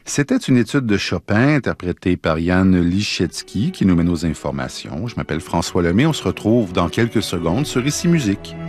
C'était une étude de Chopin interprétée par Yann Lichetsky qui nous mène aux informations. Je m'appelle François Lemay. On se retrouve dans quelques secondes sur Ici Musique.